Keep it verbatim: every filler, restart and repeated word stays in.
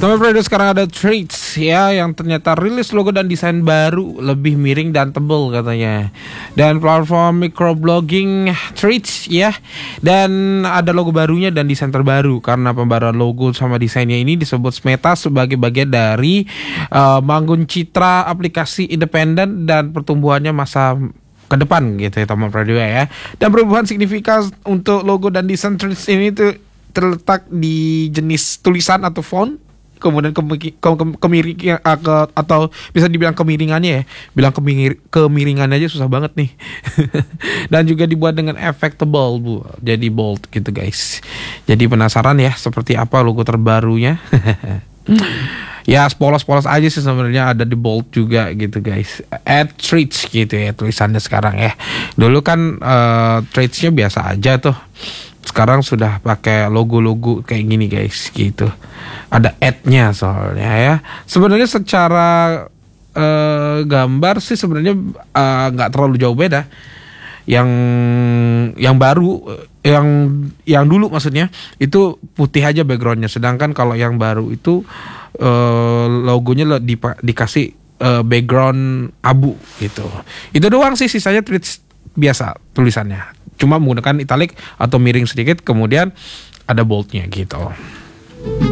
Teman Fredo, sekarang ada Threads ya, yang ternyata rilis logo dan desain baru, lebih miring dan tebal katanya. Dan platform microblogging Threads ya. Dan ada logo barunya dan desain terbaru. Karena pembaruan logo sama desainnya ini disebut Meta sebagai bagian dari uh, bangun citra aplikasi independen dan pertumbuhannya masa ke depan gitu ya teman Fredo ya. Dan perubahan signifikan untuk logo dan desain Threads ini tuh terletak di jenis tulisan atau font, kemudian kemiki, ke, ke, kemiring ke, atau bisa dibilang kemiringannya ya. Bilang kemir, kemiringannya aja susah banget nih. Dan juga dibuat dengan efek tebal bu, jadi bold gitu guys. Jadi penasaran ya seperti apa logo terbarunya. Ya polos-polos aja sih sebenarnya, ada di bold juga gitu guys. At Threads gitu ya tulisannya sekarang ya. Dulu kan uh, Threads-nya biasa aja tuh. Sekarang sudah pakai logo-logo kayak gini guys gitu. Ada ad-nya soalnya ya. Sebenarnya secara uh, gambar sih sebenarnya nggak uh, terlalu jauh beda. Yang yang baru, yang yang dulu maksudnya itu putih aja backgroundnya. Sedangkan kalau yang baru itu uh, logonya di, dikasih uh, background abu gitu. Itu doang sih, sisanya tweets biasa tulisannya. Cuma menggunakan italic atau miring sedikit, kemudian ada boldnya gitu.